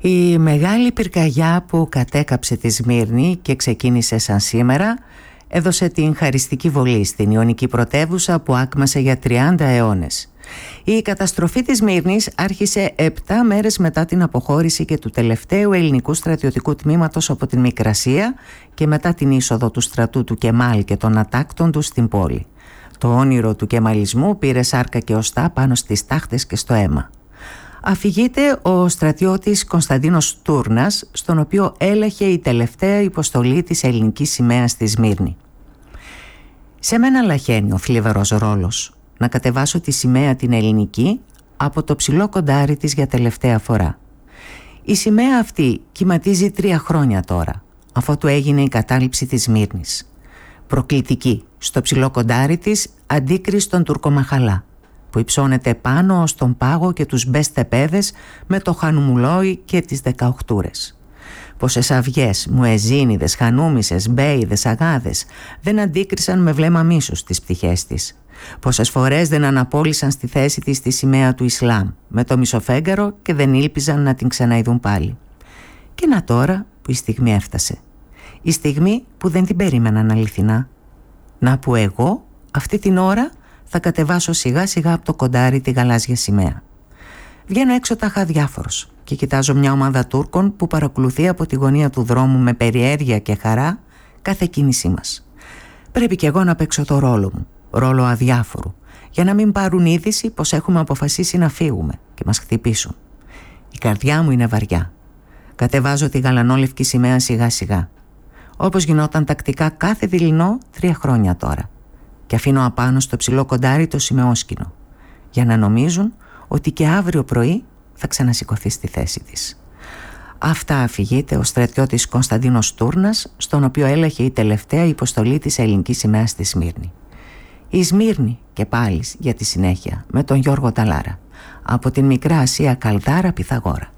Η μεγάλη πυρκαγιά που κατέκαψε τη Σμύρνη και ξεκίνησε σαν σήμερα έδωσε την χαριστική βολή στην Ιωνική πρωτεύουσα που άκμασε για 30 αιώνες. Η καταστροφή της Σμύρνης άρχισε 7 μέρες μετά την αποχώρηση και του τελευταίου ελληνικού στρατιωτικού τμήματος από την Μικρασία και μετά την είσοδο του στρατού του Κεμάλ και των ατάκτων του στην πόλη. Το όνειρο του κεμαλισμού πήρε σάρκα και οστά πάνω στις τάχτες και στο αίμα. Αφηγείται ο στρατιώτης Κωνσταντίνος Τούρνας, στον οποίο έλαχε η τελευταία υποστολή της ελληνικής σημαίας στη Σμύρνη. «Σε μένα λαχαίνει ο θλιβερός ρόλος να κατεβάσω τη σημαία την ελληνική από το ψηλό κοντάρι της για τελευταία φορά. Η σημαία αυτή κυματίζει 3 χρόνια τώρα, αφότου έγινε η κατάληψη της Σμύρνης. Προκλητική, στο ψηλό κοντάρι της αντίκριση στον Τουρκομαχαλά, που υψώνεται πάνω στον πάγο και τους μπεστεπέδες με το χανουμουλόι και τις 18ουρες. Πόσες αυγές, μουεζίνιδες, χανούμισες, μπέιδες, αγάδες δεν αντίκρισαν με βλέμμα μίσους τις πτυχές της. Πόσες φορές δεν αναπόλυσαν στη θέση της τη σημαία του Ισλάμ με το μισοφέγγαρο και δεν ήλπιζαν να την ξαναειδούν πάλι. Και να τώρα που η στιγμή έφτασε. Η στιγμή που δεν την περίμεναν αληθινά. Να που εγώ αυτή την ώρα θα κατεβάσω σιγά σιγά από το κοντάρι τη γαλάζια σημαία. Βγαίνω έξω τάχα διάφορος και κοιτάζω μια ομάδα Τούρκων που παρακολουθεί από τη γωνία του δρόμου με περιέργεια και χαρά κάθε κίνησή μας. Πρέπει κι εγώ να παίξω το ρόλο μου, ρόλο αδιάφορου, για να μην πάρουν είδηση πως έχουμε αποφασίσει να φύγουμε και μας χτυπήσουν. Η καρδιά μου είναι βαριά. Κατεβάζω τη γαλανόλευκη σημαία σιγά σιγά, όπως γινόταν τακτικά κάθε δειλινό 3 χρόνια τώρα, και αφήνω απάνω στο ψηλό κοντάρι το σημεόσκηνο, για να νομίζουν ότι και αύριο πρωί θα ξανασηκωθεί στη θέση της. Αυτά αφηγείται ο στρατιώτης Κωνσταντίνος Τούρνας, στον οποίο έλαχε η τελευταία υποστολή της ελληνικής σημαίας στη Σμύρνη. Η Σμύρνη και πάλι για τη συνέχεια με τον Γιώργο Ταλάρα, από την Μικρά Ασία Καλδάρα Πυθαγόρα.